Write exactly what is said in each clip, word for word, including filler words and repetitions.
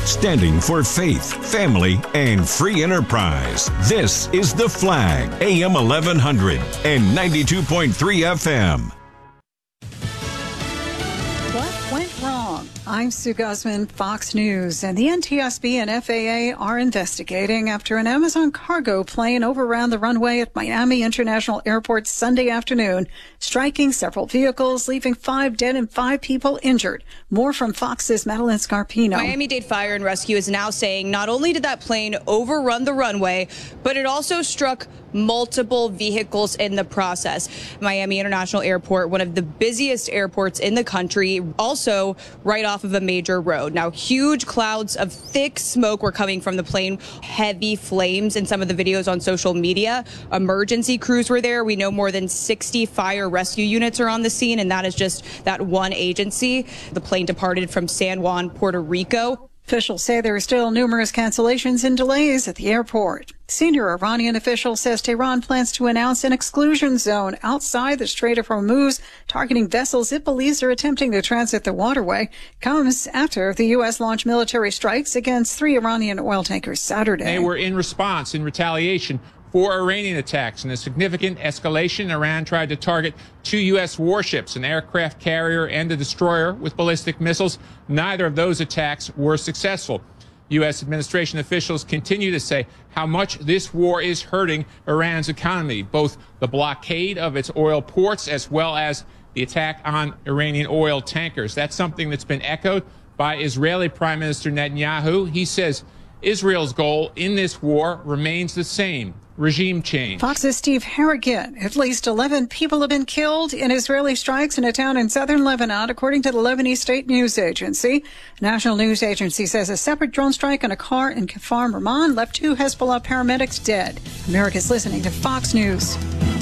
standing for faith, family, and free enterprise. This is The Flag, A M eleven hundred and ninety-two point three F M. What went wrong? I'm Sue Guzman, Fox News, and the N T S B and F A A are investigating after an Amazon cargo plane overran the runway at Miami International Airport Sunday afternoon, striking several vehicles, leaving five dead and five people injured. More from Fox's Madeline Scarpino. Miami-Dade Fire and Rescue is now saying not only did that plane overrun the runway, but it also struck multiple vehicles in the process. Miami International Airport, one of the busiest airports in the country, also right off of a major road. Now, huge clouds of thick smoke were coming from the plane, heavy flames in some of the videos on social media. Emergency crews were there. We know more than sixty fire rescue units are on the scene, and that is just that one agency. The plane departed from San Juan, Puerto Rico. Officials say there are still numerous cancellations and delays at the airport. Senior Iranian official says Tehran plans to announce an exclusion zone outside the Strait of Hormuz, targeting vessels it believes are attempting to transit the waterway. Comes after the U S launched military strikes against three Iranian oil tankers Saturday. They were in response, in retaliation for Iranian attacks. In a significant escalation, Iran tried to target two U S warships, an aircraft carrier and a destroyer with ballistic missiles. Neither of those attacks were successful. U S administration officials continue to say how much this war is hurting Iran's economy, both the blockade of its oil ports as well as the attack on Iranian oil tankers. That's something that's been echoed by Israeli Prime Minister Netanyahu. He says Israel's goal in this war remains the same: regime change. Fox's Steve Harrigan. At least eleven people have been killed in Israeli strikes in a town in southern Lebanon, according to the Lebanese State News Agency. National News Agency says a separate drone strike on a car in Kfar Merman left two Hezbollah paramedics dead. America's listening to Fox News.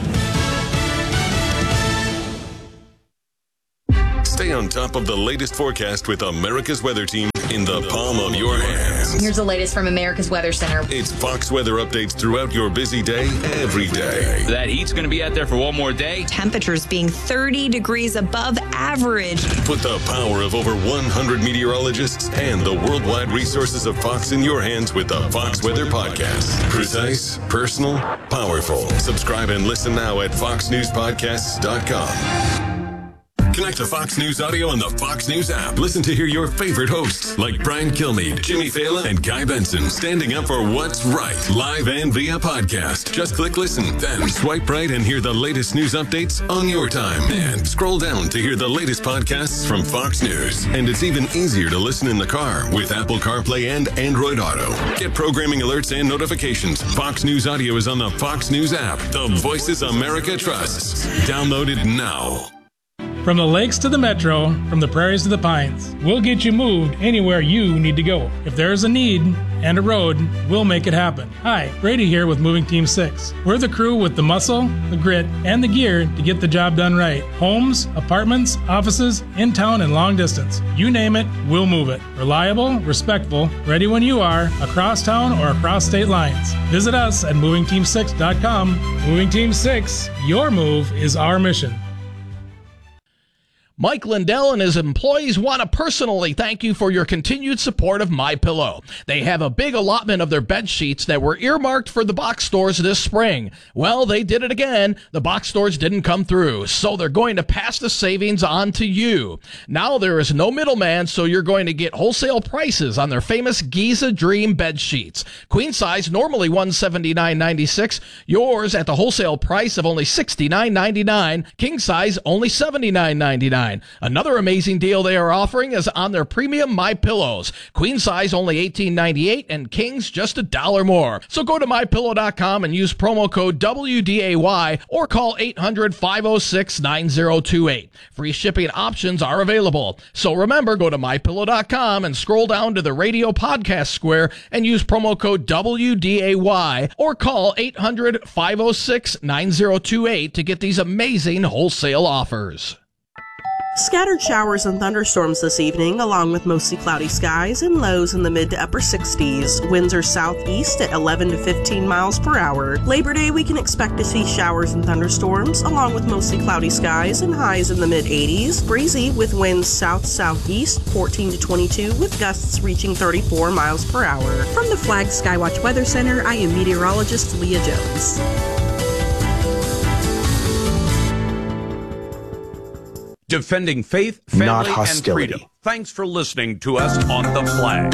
Stay on top of the latest forecast with America's Weather Team in the palm of your hands. Here's the latest from America's Weather Center. It's Fox weather updates throughout your busy day, every day. That heat's going to be out there for one more day. Temperatures being thirty degrees above average. Put the power of over one hundred meteorologists and the worldwide resources of Fox in your hands with the Fox Weather Podcast. Precise, personal, powerful. Subscribe and listen now at fox news podcasts dot com. Connect to Fox News Audio on the Fox News app. Listen to hear your favorite hosts like Brian Kilmeade, Jimmy Fallon, and Guy Benson standing up for what's right, live and via podcast. Just click listen, then swipe right and hear the latest news updates on your time. And scroll down to hear the latest podcasts from Fox News. And it's even easier to listen in the car with Apple CarPlay and Android Auto. Get programming alerts and notifications. Fox News Audio is on the Fox News app. The voices America trusts. Download it now. From the lakes to the metro, from the prairies to the pines, we'll get you moved anywhere you need to go. If there's a need and a road, we'll make it happen. Hi, Brady here with Moving Team six. We're the crew with the muscle, the grit, and the gear to get the job done right. Homes, apartments, offices, in town and long distance. You name it, we'll move it. Reliable, respectful, ready when you are, across town or across state lines. Visit us at moving team six dot com. Moving Team six, your move is our mission. Mike Lindell and his employees want to personally thank you for your continued support of MyPillow. They have a big allotment of their bed sheets that were earmarked for the box stores this spring. Well, they did it again. The box stores didn't come through, so they're going to pass the savings on to you. Now there is no middleman, so you're going to get wholesale prices on their famous Giza Dream bed sheets. Queen size, normally one hundred seventy-nine ninety-six. Yours at the wholesale price of only sixty-nine ninety-nine. King size, only seventy-nine ninety-nine. Another amazing deal they are offering is on their premium MyPillows. Queen size only eighteen ninety-eight and kings just a dollar more. So go to my pillow dot com and use promo code W D A Y or call eight hundred, five oh six, nine oh two eight. Free shipping options are available. So remember, go to my pillow dot com and scroll down to the radio podcast square and use promo code W D A Y or call eight hundred, five oh six, nine oh two eight to get these amazing wholesale offers. Scattered showers and thunderstorms this evening, along with mostly cloudy skies and lows in the mid to upper sixties. Winds are southeast at eleven to fifteen miles per hour. Labor Day, we can expect to see showers and thunderstorms, along with mostly cloudy skies and highs in the mid eighties. Breezy with winds south-southeast, fourteen to twenty-two, with gusts reaching thirty-four miles per hour. From the Flag Skywatch Weather Center, I am meteorologist Leah Jones. Defending faith, family, and freedom. Thanks for listening to us on The Flag.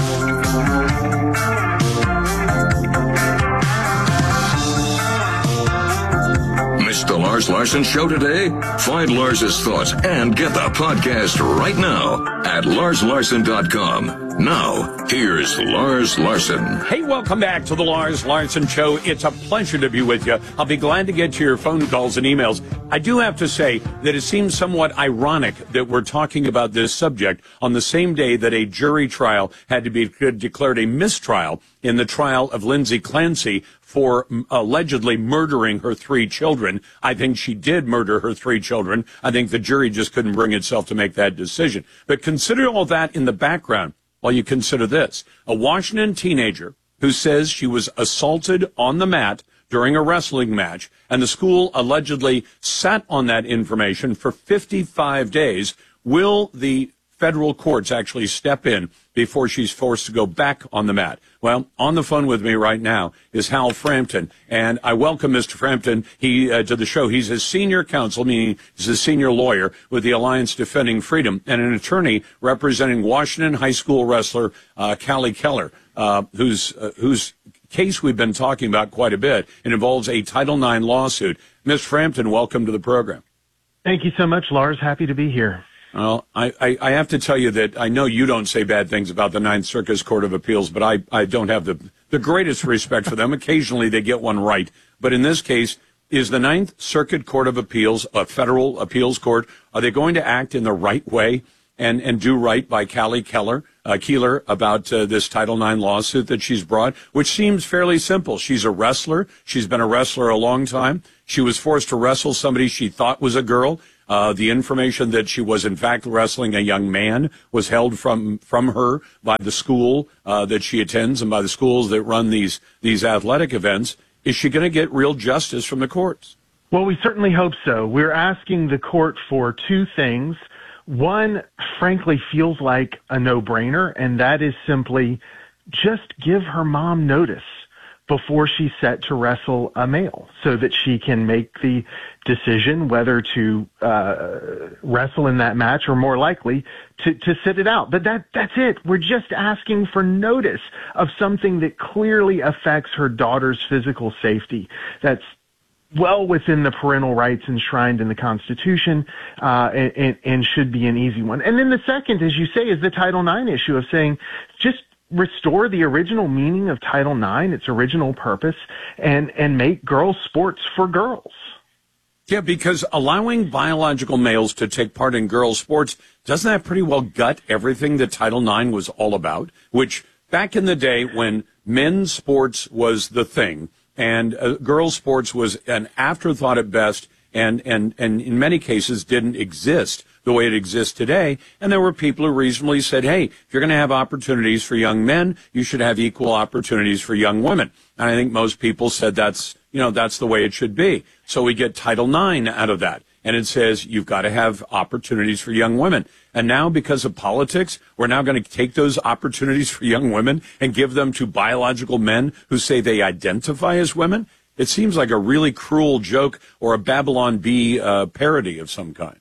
Missed the Lars Larson Show today? Find Lars's thoughts and get the podcast right now at lars larson dot com. Now, here's Lars Larson. Hey, welcome back to the Lars Larson Show. It's a pleasure to be with you. I'll be glad to get to your phone calls and emails. I do have to say that it seems somewhat ironic that we're talking about this subject on the same day that a jury trial had to be declared a mistrial in the trial of Lindsay Clancy for allegedly murdering her three children. I think she did murder her three children. I think the jury just couldn't bring itself to make that decision. But consider all that in the background while you consider this. A Washington teenager who says she was assaulted on the mat during a wrestling match, and the school allegedly sat on that information for fifty-five days. Will the federal courts actually step in before she's forced to go back on the mat? Well, on the phone with me right now is Hal Frampton, and I welcome Mister Frampton he, uh, to the show. He's a senior counsel, meaning he's a senior lawyer with the Alliance Defending Freedom, and an attorney representing Washington high school wrestler uh, Callie Keller, uh, whose uh, whose case we've been talking about quite a bit. It involves a Title nine lawsuit. Miz Frampton, welcome to the program. Thank you so much, Lars. Happy to be here. Well, I, I, I have to tell you that I know you don't say bad things about the Ninth Circuit Court of Appeals, but I, I don't have the, the greatest respect for them. Occasionally they get one right. But in this case, is the Ninth Circuit Court of Appeals a federal appeals court? Are they going to act in the right way and, and do right by Callie Keller, uh, Keeler about uh, this Title nine lawsuit that she's brought, which seems fairly simple. She's a wrestler. She's been a wrestler a long time. She was forced to wrestle somebody she thought was a girl. Uh, the information that she was in fact wrestling a young man was held from, from her by the school, uh, that she attends and by the schools that run these, these athletic events. Is she going to get real justice from the courts? Well, we certainly hope so. We're asking the court for two things. One, frankly, feels like a no-brainer, and that is simply just give her mom notice before she's set to wrestle a male so that she can make the decision whether to uh, wrestle in that match or, more likely, to, to sit it out. But that that's it. We're just asking for notice of something that clearly affects her daughter's physical safety. That's well within the parental rights enshrined in the Constitution, uh, and, and should be an easy one. And then the second, as you say, is the Title nine issue of saying just restore the original meaning of Title nine, its original purpose, and, and make girls' sports for girls. Yeah, because allowing biological males to take part in girls' sports, doesn't that pretty well gut everything that Title nine was all about? Which, back in the day when men's sports was the thing, and uh, girls' sports was an afterthought at best, and, and, and in many cases didn't exist the way it exists today. And there were people who reasonably said, hey, if you're going to have opportunities for young men, you should have equal opportunities for young women. And I think most people said that's, you know, that's the way it should be. So we get Title nine out of that. And it says you've got to have opportunities for young women. And now, because of politics, we're now going to take those opportunities for young women and give them to biological men who say they identify as women. It seems like a really cruel joke or a Babylon Bee uh, parody of some kind.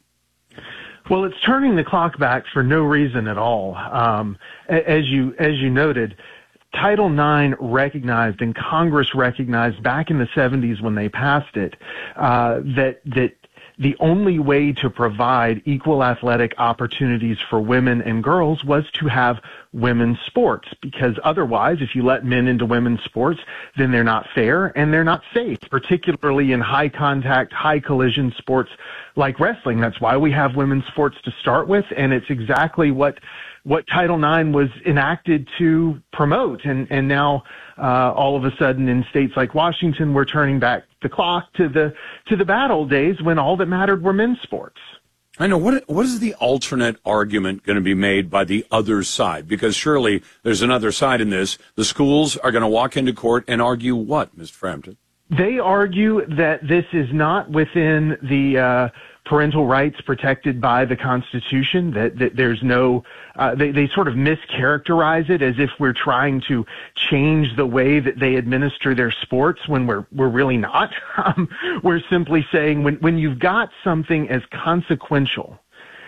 Well, it's turning the clock back for no reason at all. Um, as you as you noted, Title nine recognized, and Congress recognized back in the seventies when they passed it, uh, that that the only way to provide equal athletic opportunities for women and girls was to have women's sports, because otherwise, if you let men into women's sports, then they're not fair and they're not safe, particularly in high contact, high collision sports like wrestling. That's why we have women's sports to start with, and it's exactly what what Title nine was enacted to promote. And, and now, uh, all of a sudden in states like Washington, we're turning back the clock to the, to the bad old days when all that mattered were men's sports. I know. What What is the alternate argument going to be made by the other side? Because surely there's another side in this. The schools are going to walk into court and argue what, Mister Frampton? They argue that this is not within the uh, parental rights protected by the Constitution, that, that there's no, uh, they, they sort of mischaracterize it as if we're trying to change the way that they administer their sports when we're, we're really not. Um, we're simply saying when, when you've got something as consequential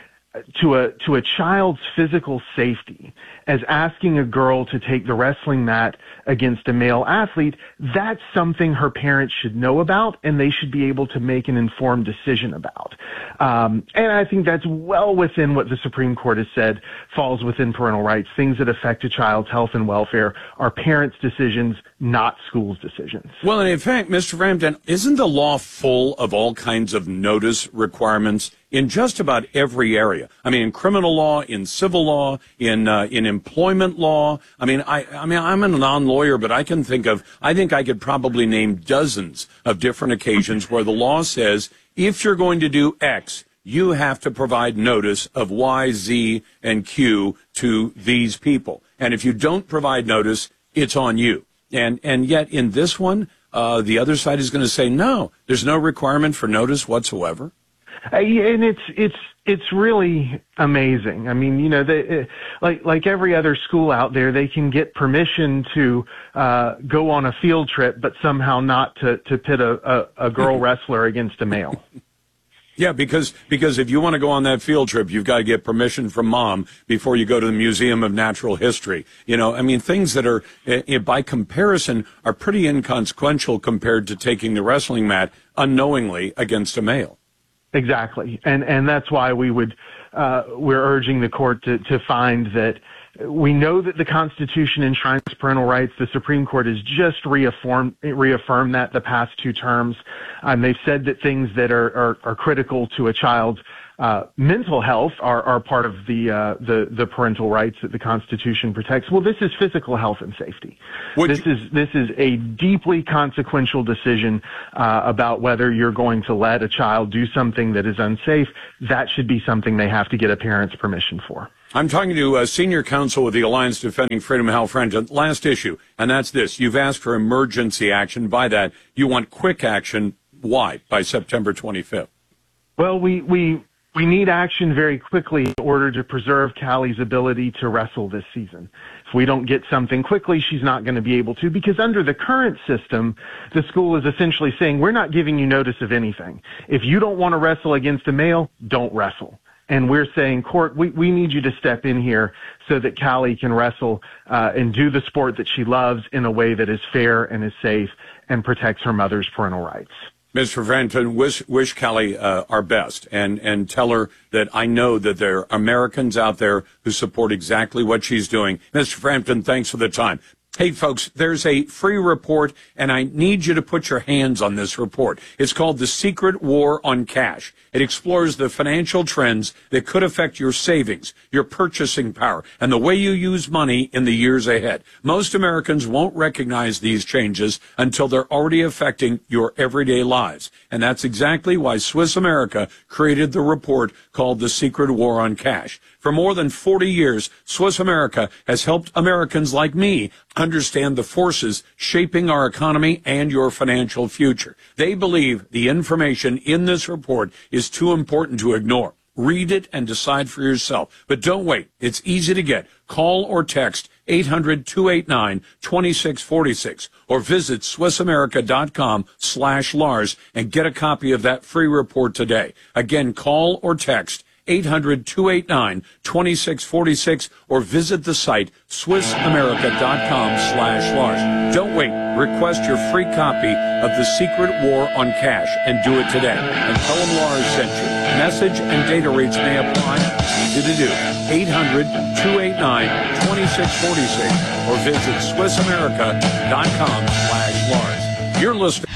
to a, to a child's physical safety as asking a girl to take the wrestling mat against a male athlete, that's something her parents should know about and they should be able to make an informed decision about. Um, and I think that's well within what the Supreme Court has said falls within parental rights. Things that affect a child's health and welfare are parents' decisions, not schools' decisions. Well, and in fact, Mister Frampton, isn't the law full of all kinds of notice requirements in just about every area? I mean, in criminal law, in civil law, in uh, in employment law. I mean, I I mean, I'm a non-lawyer, but I can think of, I think I could probably name dozens of different occasions where the law says if you're going to do X, you have to provide notice of Y, Z, and Q to these people. And if you don't provide notice, it's on you. And and yet in this one, uh, the other side is going to say, no, there's no requirement for notice whatsoever. Uh, and it's it's it's really amazing. I mean, you know, they, uh, like like every other school out there, they can get permission to uh, go on a field trip, but somehow not to to pit a, a, a girl wrestler against a male. Yeah, because because if you want to go on that field trip, you've got to get permission from mom before you go to the Museum of Natural History. You know, I mean, things that are, uh, by comparison, are pretty inconsequential compared to taking the wrestling mat unknowingly against a male. Exactly, and and that's why we would uh, we're urging the court to to find that we know that the Constitution enshrines parental rights. The Supreme Court has just reaffirmed reaffirmed that the past two terms. Um, they've said that things that are are, are critical to a child's uh, mental health are are part of the uh, the the parental rights that the Constitution protects. Well, this is physical health and safety. Would this you- is this is a deeply consequential decision uh, about whether you're going to let a child do something that is unsafe. That should be something they have to get a parent's permission for. I'm talking to a senior counsel with the Alliance Defending Freedom, Hal Frampton. Last issue, and that's this. You've asked for emergency action. By that, you want quick action. Why? By September twenty-fifth. Well, we, we, we need action very quickly in order to preserve Callie's ability to wrestle this season. If we don't get something quickly, she's not going to be able to, because under the current system, the school is essentially saying, we're not giving you notice of anything. If you don't want to wrestle against a male, don't wrestle. And we're saying, court, we, we need you to step in here so that Callie can wrestle uh, and do the sport that she loves in a way that is fair and is safe and protects her mother's parental rights. Mister Frampton, wish, wish Callie uh, our best, and, and tell her that I know that there are Americans out there who support exactly what she's doing. Mister Frampton, thanks for the time. Hey, folks, there's a free report, and I need you to put your hands on this report. It's called The Secret War on Cash. It explores the financial trends that could affect your savings, your purchasing power, and the way you use money in the years ahead. Most Americans won't recognize these changes until they're already affecting your everyday lives. And that's exactly why Swiss America created the report called The Secret War on Cash. For more than forty years, Swiss America has helped Americans like me understand the forces shaping our economy and your financial future. They believe the information in this report is too important to ignore. Read it and decide for yourself. But don't wait. It's easy to get. Call or text eight hundred, two eight nine, two six four six or visit SwissAmerica.com slash Lars and get a copy of that free report today. Again, call or text eight hundred, two eight nine, two six four six or visit the site SwissAmerica.com slash Lars. Don't wait. Request your free copy of The Secret War on Cash and do it today. And tell them Lars sent you. Message and data rates may apply. It's easy to do. eight hundred, two eight nine, two six four six or visit SwissAmerica.com slash Lars. You're listening.